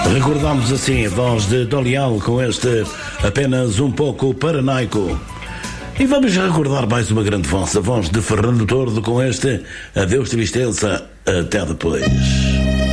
Recordamos assim a voz de Dolial com este Apenas um pouco paranoico. E vamos recordar mais uma grande voz, a voz de Fernando Tordo com este Adeus Tristeza, até depois.